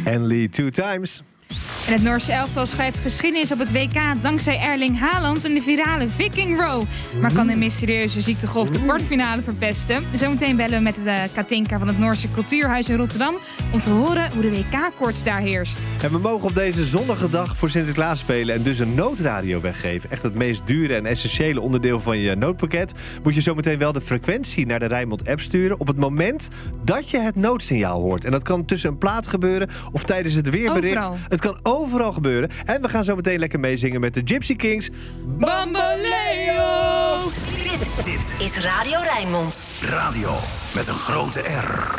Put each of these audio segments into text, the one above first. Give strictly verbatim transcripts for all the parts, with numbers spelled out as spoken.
Only two times. En het Noorse elftal schrijft geschiedenis op het W K dankzij Erling Haaland en de virale Viking Row. Maar kan een mysterieuze ziektegolf de kwartfinale verpesten? Zometeen bellen we met de Katinka van het Noorse Cultuurhuis in Rotterdam om te horen hoe de W K-koorts daar heerst. En we mogen op deze zonnige dag voor Sinterklaas spelen en dus een noodradio weggeven. Echt het meest dure en essentiële onderdeel van je noodpakket. Moet je zometeen wel de frequentie naar de Rijnmond-app sturen op het moment dat je het noodsignaal hoort. En dat kan tussen een plaat gebeuren of tijdens het weerbericht. Overal. Het kan overal gebeuren. En we gaan zo meteen lekker meezingen met de Gypsy Kings. Bamboleo! Dit, dit is Radio Rijnmond. Radio met een grote R.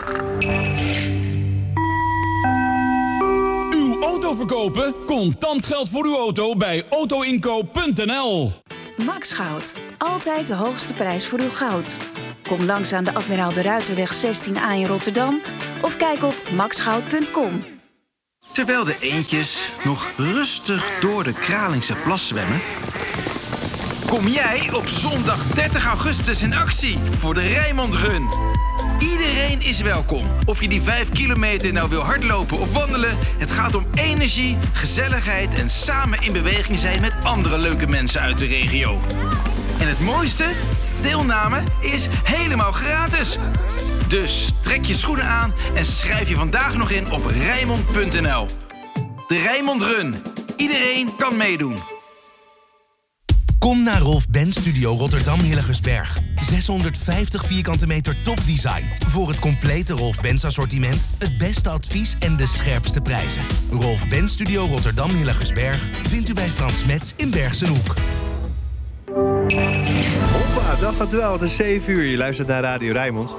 Uw auto verkopen? Contant geld voor uw auto bij autoinkoop punt n l. Max Goud. Altijd de hoogste prijs voor uw goud. Kom langs aan de Admiraal de Ruiterweg zestien A in Rotterdam of kijk op max goud punt com. Terwijl de eendjes nog rustig door de Kralingse plas zwemmen, kom jij op zondag dertig augustus in actie voor de Rijnmond Run. Iedereen is welkom. Of je die vijf kilometer nou wil hardlopen of wandelen, het gaat om energie, gezelligheid en samen in beweging zijn met andere leuke mensen uit de regio. En het mooiste? Deelname is helemaal gratis. Dus trek je schoenen aan en schrijf je vandaag nog in op rijnmond punt n l. De Rijnmond Run. Iedereen kan meedoen. Kom naar Rolf Benz Studio Rotterdam Hillegersberg. zeshonderdvijftig vierkante meter topdesign. Voor het complete Rolf Benz assortiment, het beste advies en de scherpste prijzen. Rolf Benz Studio Rotterdam Hillegersberg vindt u bij Frans Metz in Bergsenhoek. Hoppa, dag gaat wel. Het is zeven uur. Je luistert naar Radio Rijnmond.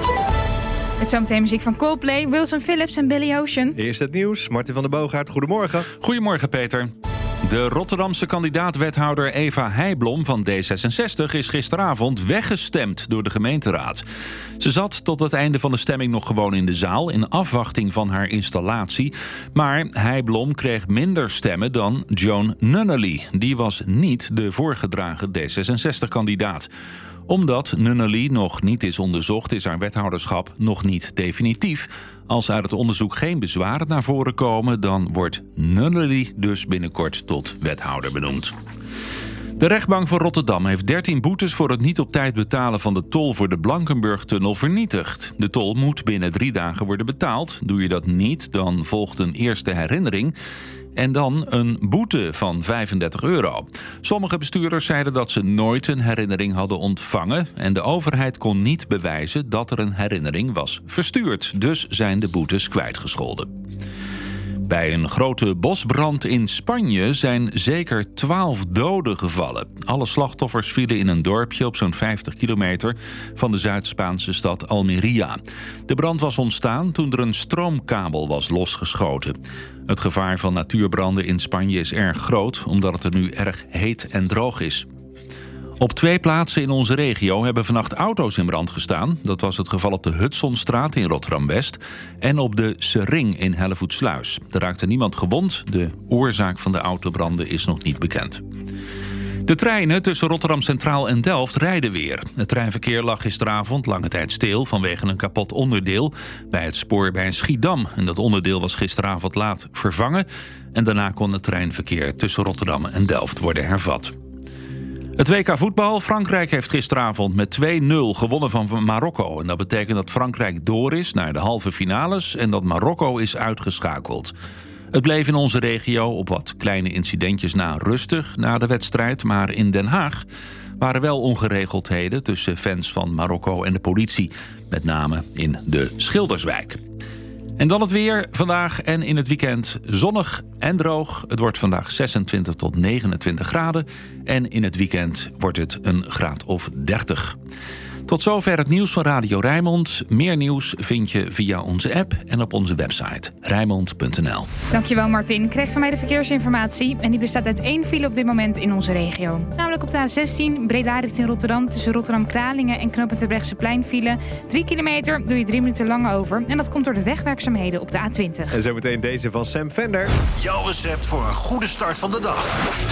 Met zometeen muziek van Coldplay, Wilson Phillips en Billy Ocean. Eerst het nieuws. Martin van der Boogaard, goedemorgen. Goedemorgen, Peter. De Rotterdamse kandidaat-wethouder Eva Heijblom van D zesenzestig is gisteravond weggestemd door de gemeenteraad. Ze zat tot het einde van de stemming nog gewoon in de zaal in afwachting van haar installatie. Maar Heijblom kreeg minder stemmen dan Joan Nunnally. Die was niet de voorgedragen D zesenzestig-kandidaat. Omdat Nunnally nog niet is onderzocht, is haar wethouderschap nog niet definitief. Als uit het onderzoek geen bezwaren naar voren komen, dan wordt Nunnally dus binnenkort tot wethouder benoemd. De rechtbank van Rotterdam heeft dertien boetes voor het niet op tijd betalen van de tol voor de Blankenburg-tunnel vernietigd. De tol moet binnen drie dagen worden betaald. Doe je dat niet, dan volgt een eerste herinnering en dan een boete van vijfendertig euro. Sommige bestuurders zeiden dat ze nooit een herinnering hadden ontvangen en de overheid kon niet bewijzen dat er een herinnering was verstuurd. Dus zijn de boetes kwijtgescholden. Bij een grote bosbrand in Spanje zijn zeker twaalf doden gevallen. Alle slachtoffers vielen in een dorpje op zo'n vijftig kilometer van de Zuid-Spaanse stad Almería. De brand was ontstaan toen er een stroomkabel was losgeschoten. Het gevaar van natuurbranden in Spanje is erg groot, omdat het er nu erg heet en droog is. Op twee plaatsen in onze regio hebben vannacht auto's in brand gestaan. Dat was het geval op de Hudsonstraat in Rotterdam-West en op de Sering in Hellevoetsluis. Er raakte niemand gewond. De oorzaak van de autobranden is nog niet bekend. De treinen tussen Rotterdam Centraal en Delft rijden weer. Het treinverkeer lag gisteravond lange tijd stil vanwege een kapot onderdeel bij het spoor bij Schiedam. En dat onderdeel was gisteravond laat vervangen en daarna kon het treinverkeer tussen Rotterdam en Delft worden hervat. Het W K voetbal. Frankrijk heeft gisteravond met twee nul gewonnen van Marokko. En dat betekent dat Frankrijk door is naar de halve finales en dat Marokko is uitgeschakeld. Het bleef in onze regio op wat kleine incidentjes na rustig na de wedstrijd. Maar in Den Haag waren wel ongeregeldheden tussen fans van Marokko en de politie. Met name in de Schilderswijk. En dan het weer. Vandaag en in het weekend zonnig en droog. Het wordt vandaag zesentwintig tot negenentwintig graden. En in het weekend wordt het een graad of dertig. Tot zover het nieuws van Radio Rijnmond. Meer nieuws vind je via onze app en op onze website rijnmond punt n l. Dankjewel Martin. Ik kreeg van mij de verkeersinformatie. En die bestaat uit één file op dit moment in onze regio. Namelijk op de A zestien, Breda richting Rotterdam. Tussen Rotterdam-Kralingen en knooppunt Terbrechtseplein file. Drie kilometer doe je drie minuten lang over. En dat komt door de wegwerkzaamheden op de A twintig. En zometeen deze van Sam Vender. Jouw recept voor een goede start van de dag.